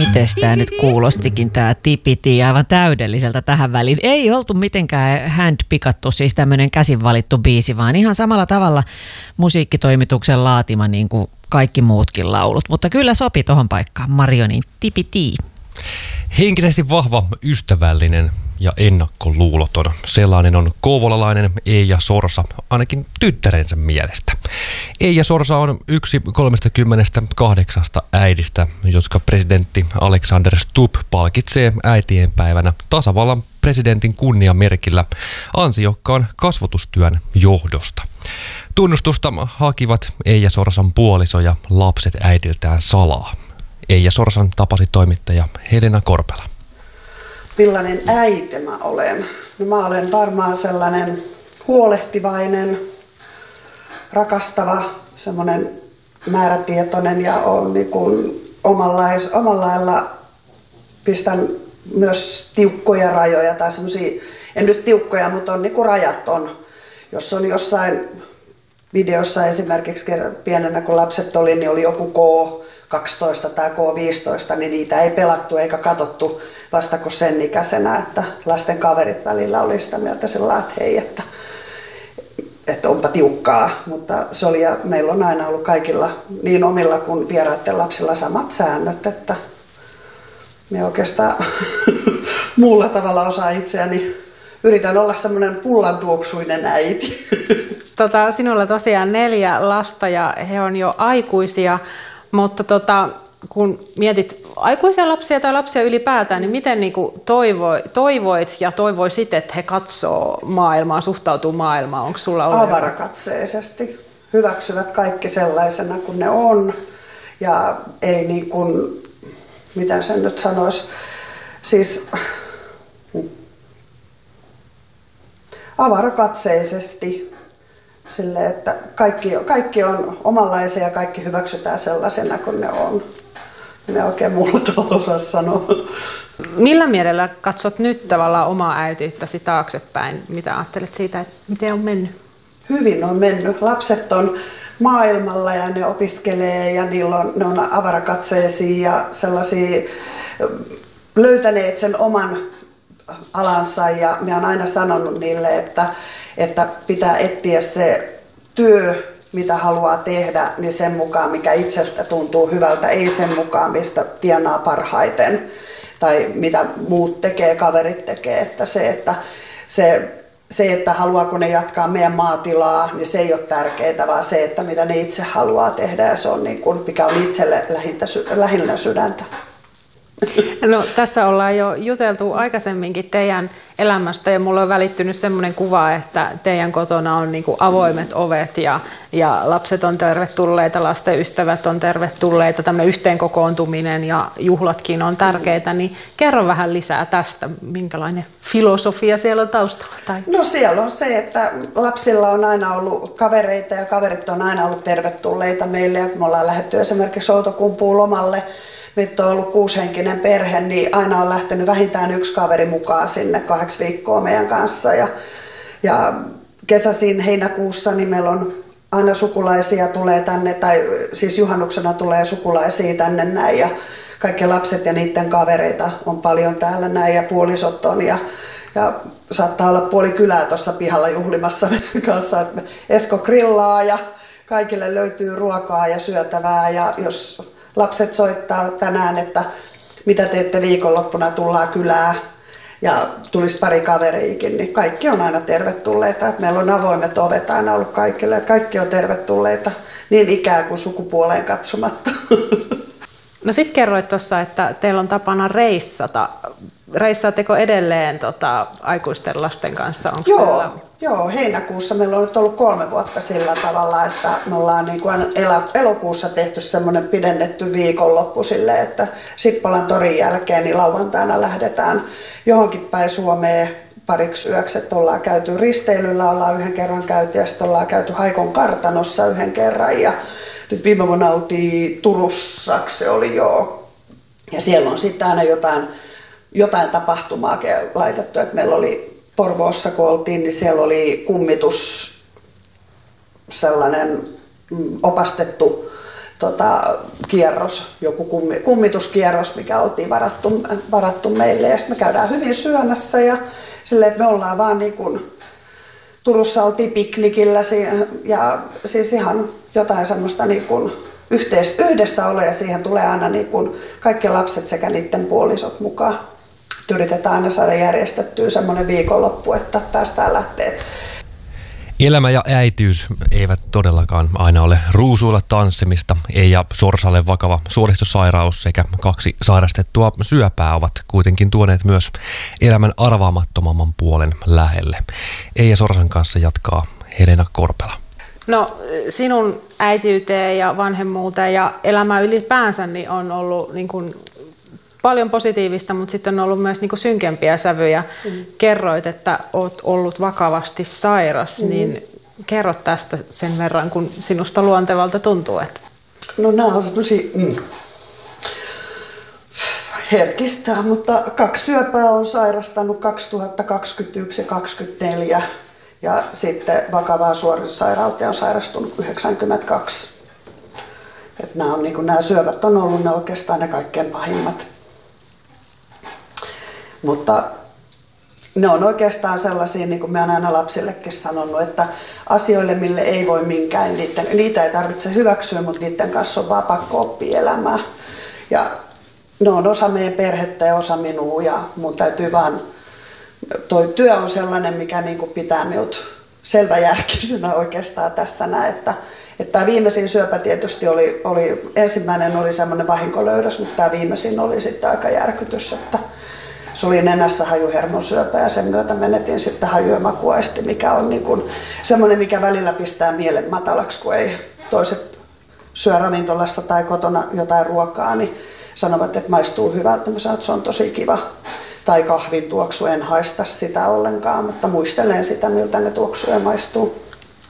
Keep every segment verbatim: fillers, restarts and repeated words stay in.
Mites tää nyt kuulostikin tää tipiti aivan täydelliseltä tähän väliin. Ei oltu mitenkään handpikattu, siis tämmönen käsin valittu biisi, vaan ihan samalla tavalla musiikkitoimituksen laatima niin kuin kaikki muutkin laulut. Mutta kyllä sopi tohon paikkaan Marionin tipiti. Henkisesti vahva, ystävällinen ja ennakkoluuloton. Sellainen on kouvolalainen Eija Sorsa, ainakin tyttärensä mielestä. Eija Sorsa on yksi kolmekymmentäkahdeksan äidistä, jotka presidentti Alexander Stubb palkitsee äitienpäivänä tasavallan presidentin kunniamerkillä ansiokkaan kasvatustyön johdosta. Tunnustusta hakivat Eija Sorsan puoliso ja lapset äidiltään salaa. Eija Sorsan tapasi toimittaja Helena Korpela. Millainen äiti mä olen? No mä olen varmaan sellainen huolehtivainen, rakastava, semmoinen määrätietoinen ja on niin kuin omanlais, omalla lailla pistän myös tiukkoja rajoja tai semmoisia, en nyt tiukkoja, mutta on niin kuin rajaton. Jos on jossain videossa esimerkiksi pienenä kun lapset oli, niin oli joku K kaksitoista tai K viisitoista, niin niitä ei pelattu eikä katsottu vasta kuin sen ikäisenä, että lasten kaverit välillä oli sitä mieltä sillä, että hei, että, että onpa tiukkaa, mutta se oli ja meillä on aina ollut kaikilla niin omilla kuin vieraiden lapsilla samat säännöt, että me oikeastaan muulla tavalla osaa itseäni, yritän olla semmoinen pullantuoksuinen äiti. Tota, sinulla tosiaan neljä lasta ja he on jo aikuisia, mutta tota, kun mietit aikuisia lapsia tai lapsia ylipäätään, niin miten niin kuin toivoi, toivoit ja toivoisit, että he katsoo maailmaa, suhtautuu maailmaan? Onko sulla ollut avarakatseisesti. Hyväksyvät kaikki sellaisena kuin ne on ja ei niin kuin, miten sen nyt sanoisi, siis avarakatseisesti. Sille, että kaikki, kaikki on omanlaisia ja kaikki hyväksytään sellaisena kuin ne on. Ne oikein muulla tavalla osaa sanoa. Millä mielellä katsot nyt tavallaan omaa äitiyttäsi taaksepäin? Mitä ajattelet siitä, että miten on mennyt? Hyvin on mennyt. Lapset on maailmalla ja ne opiskelee ja niillä on, ne on avarakatseisia ja sellaisia löytäneet sen oman alansa ja minä olen aina sanonut niille, että että pitää etsiä se työ, mitä haluaa tehdä, niin sen mukaan, mikä itsestä tuntuu hyvältä, ei sen mukaan, mistä tienaa parhaiten tai mitä muut tekee, kaverit tekee. Että se, että se, se, että haluaako ne jatkaa meidän maatilaa, niin se ei ole tärkeää, vaan se, että mitä ne itse haluaa tehdä ja se on niin kuin, mikä on itselle lähintä, lähinnä sydäntä. No, tässä ollaan jo juteltu aikaisemminkin teidän elämästä ja mulle on välittynyt semmoinen kuva, että teidän kotona on niin kuin avoimet ovet ja, ja lapset on tervetulleita, lasten ystävät on tervetulleita, tämmöinen yhteenkokoontuminen ja juhlatkin on tärkeitä, niin kerro vähän lisää tästä, minkälainen filosofia siellä on taustalla? Tai? No siellä on se, että lapsilla on aina ollut kavereita ja kaverit on aina ollut tervetulleita meille ja kun me ollaan lähdetty esimerkiksi Outokumpuun lomalle, nyt on ollut kuusihenkinen perhe, niin aina on lähtenyt vähintään yksi kaveri mukaan sinne kahdeksi viikkoa meidän kanssa. Ja, ja kesäisin heinäkuussa niin meillä on aina sukulaisia tulee tänne, tai siis juhannuksena tulee sukulaisia tänne näin. Ja kaikki lapset ja niiden kavereita on paljon täällä näin ja puolisot on. Ja, ja saattaa olla puoli kylää tuossa pihalla juhlimassa meidän kanssa. Että Esko grillaa ja kaikille löytyy ruokaa ja syötävää ja jos lapset soittaa tänään, että mitä teette viikonloppuna, tullaan kylään ja tulisi pari kaveriikin, niin kaikki on aina tervetulleita. Meillä on avoimet ovet aina ollut kaikille, että kaikki on tervetulleita niin ikään kuin sukupuoleen katsomatta. No sit kerroit tuossa, että teillä on tapana reissata. Reissaatteko edelleen tota, aikuisten lasten kanssa? Onko Joo. teillä... Joo, heinäkuussa meillä on nyt ollut kolme vuotta sillä tavalla, että me ollaan niin kuin elokuussa tehty semmoinen pidennetty viikonloppu sille, että Sippolan torin jälkeen niin lauantaina lähdetään johonkin päin Suomeen pariksi yöksi, että ollaan käyty risteilyllä, ollaan yhden kerran käyty ja sitten ollaan käyty Haikon kartanossa yhden kerran ja nyt viime vuonna oltiin Turussa, se oli jo, ja siellä on sitten aina jotain, jotain tapahtumaa laitettu, että meillä oli Porvoossa kun oltiin, niin siellä oli kummitus, sellainen opastettu tota, kierros, joku kummi, kummituskierros, mikä oltiin varattu, varattu meille. Ja sitten me käydään hyvin syömässä ja silleen, että me ollaan vaan niin kuin, Turussa oltiin piknikillä ja siis ihan jotain semmoista niin kuin yhteis, yhdessäoloa ja siihen tulee aina niin kuin kaikki lapset sekä niiden puolisot mukaan. Yritetään aina saada järjestettyä semmoinen viikonloppu, että päästään lähteä. Elämä ja äitiys eivät todellakaan aina ole ruusuilla tanssimista. Eija Sorsalle vakava suoristosairaus sekä kaksi sairastettua syöpää ovat kuitenkin tuoneet myös elämän arvaamattomamman puolen lähelle. Eija Sorsan kanssa jatkaa Helena Korpela. No sinun äitiyteen ja vanhemmuuteen ja elämään ylipäänsä niin on ollut niin kuin paljon positiivista, mutta sitten on ollut myös niin kuin synkempiä sävyjä. Mm. Kerroit, että olet ollut vakavasti sairas, mm. niin kerro tästä sen verran, kun sinusta luontevalta tuntuu. Että... No nämä on tosi mm, herkistää, mutta kaksi syöpää on sairastanut kaksituhattakaksikymmentäyksi ja kaksituhattakaksikymmentäneljä ja sitten vakavaa suoritussairauteen on sairastunut yhdeksänkymmentäkaksi. Että nämä, on, niin kuin, nämä syövät on ollut ne oikeastaan ne kaikkein pahimmat. Mutta ne on oikeastaan sellaisia, niin kuin mä oon aina lapsillekin sanonut, että asioille, mille ei voi minkään, niitä, niitä ei tarvitse hyväksyä, mutta niiden kanssa on vaan pakko oppia elämää. Ja ne on osa meidän perhettä ja osa minua ja mun täytyy vaan, toi työ on sellainen, mikä niin kuin pitää minut selväjärkisenä oikeastaan tässä näin, että Että tämä viimeisin syöpä tietysti oli, oli ensimmäinen oli semmoinen vahinkolöydös, mutta tämä viimeisin oli sitten aika järkytys, että se oli nenässä hajuhermon syöpä ja sen myötä menetin sitten haju- ja makuaisti, mikä on niin kuin semmoinen, mikä välillä pistää mielen matalaksi, kun ei toiset syö ravintolassa tai kotona jotain ruokaa, niin sanovat, että maistuu hyvältä. Mä sanon, että se on tosi kiva. Tai kahvin tuoksu, en haista sitä ollenkaan, mutta muistelen sitä, miltä ne tuoksuu ja maistuu.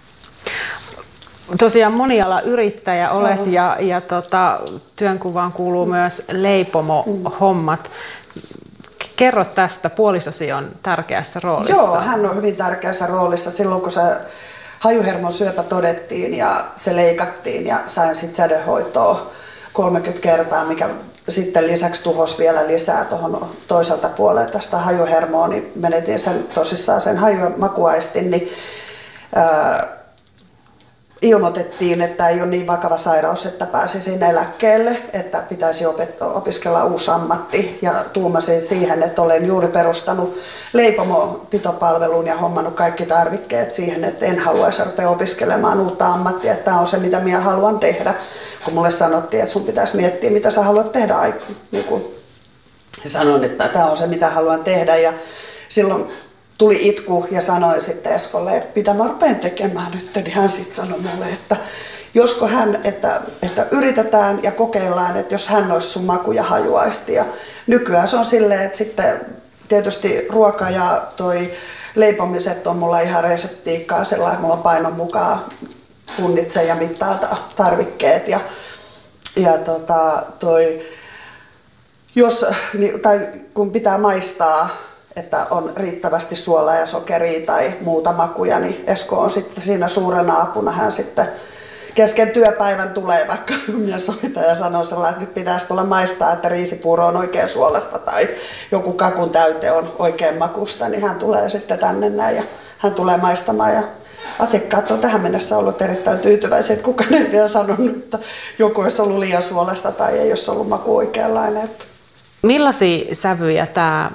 Tosiaan monialayrittäjä olet oh. ja, ja tota, työnkuvaan kuuluu mm. myös leipomo-hommat. Kerro tästä, puolisosi on tärkeässä roolissa. Joo, hän on hyvin tärkeässä roolissa silloin, kun se hajuhermon syöpä todettiin ja se leikattiin ja sain sitten sädehoitoa kolmekymmentä kertaa, mikä sitten lisäksi tuhosi vielä lisää tuohon toiselta puolelta tästä hajuhermoa, niin menetin sen tosissaan sen haju- ja makuaistin, niin ää, ilmoitettiin, että ei ole niin vakava sairaus, että pääsisin eläkkeelle, että pitäisi opet- opiskella uusi ammatti. Ja tuumasin siihen, että olen juuri perustanut leipomopitopalvelun ja hommannut kaikki tarvikkeet siihen, että en haluaisi rupea opiskelemaan uutta ammattia. Että tämä on se, mitä minä haluan tehdä. Kun mulle sanottiin, että sun pitäisi miettiä, mitä sä haluat tehdä. Niin kuin sanoin, että tämä on se, mitä haluan tehdä. Ja silloin tuli itku ja sanoin sitten Eskolle, että mitä mä rupean tekemään nyt, niin hän sitten sanoi mulle, että josko hän, että, että yritetään ja kokeillaan, että jos hän olisi sun maku- ja hajuaisti. Ja nykyään se on silleen, että sitten tietysti ruoka ja toi leipomiset on mulla ihan reseptiikkaa sellainen, että mulla on painon mukaan punnitse ja mittaa tarvikkeet. Ja, ja tota, toi, jos, tai kun pitää maistaa, että on riittävästi suolaa ja sokeria tai muuta makuja, niin Esko on sitten siinä suurena apuna. Hän sitten kesken työpäivän tulee, vaikka minä soitan ja sanon sellainen, että nyt pitäisi tulla maistaa, että riisipuuro on oikein suolasta tai joku kakun täyte on oikein makusta, niin hän tulee sitten tänne näin ja hän tulee maistamaan. Ja asiakkaat on tähän mennessä ollut erittäin tyytyväisiä, että kukaan ei vielä sanonut, että joku olisi ollut liian suolasta tai ei olisi ollut maku oikeanlainen. Millaisia sävyjä tämä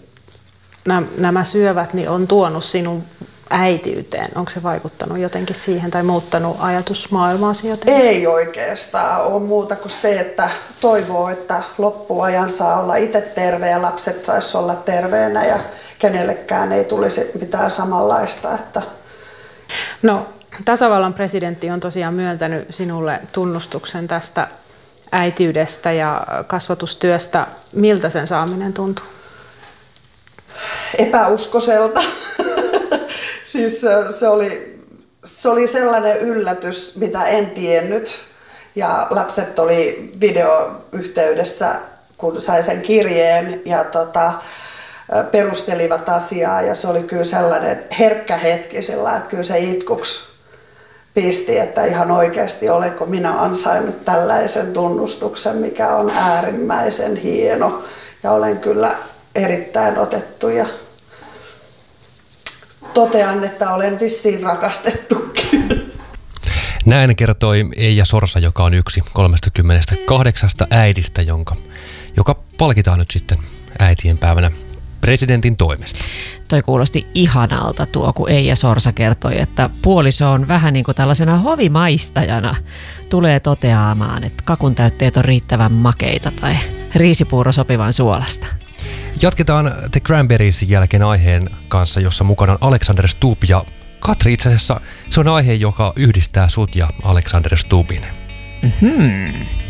nämä syövät niin on tuonut sinun äitiyteen? Onko se vaikuttanut jotenkin siihen tai muuttanut ajatusmaailmaasi jotenkin? Ei oikeastaan ole muuta kuin se, että toivoo, että loppuajan saa olla itse terve ja lapset saisi olla terveenä ja kenellekään ei tulisi mitään samanlaista. Että... No, tasavallan presidentti on tosiaan myöntänyt sinulle tunnustuksen tästä äitiydestä ja kasvatustyöstä. Miltä sen saaminen tuntuu? Epäuskoiselta. Siis se oli, se oli sellainen yllätys, mitä en tiennyt. Ja lapset oli videoyhteydessä, kun sai sen kirjeen ja tota, perustelivat asiaa. Ja se oli kyllä sellainen herkkä hetki, sillä, että kyllä se itkuksi pisti, että ihan oikeasti olenko minä ansainnut tällaisen tunnustuksen, mikä on äärimmäisen hieno. Ja olen kyllä erittäin otettu ja totean, että olen vissiin rakastettukin. Näin kertoi Eija Sorsa, joka on yksi kolmekymmentäkahdeksan äidistä, jonka, joka palkitaan nyt sitten äitien päivänä presidentin toimesta. Toi kuulosti ihanalta tuo, kun Eija Sorsa kertoi, että puoliso on vähän niin kuin tällaisena hovimaistajana tulee toteamaan, että kakun täytteet on riittävän makeita tai riisipuuro sopivan suolasta. Jatketaan The Cranberriesin jälkeen aiheen kanssa, jossa mukana on Alexander Stubb ja Katri. Itse asiassa se on aihe, joka yhdistää sut ja Alexander Stubbin. Mm-hmm.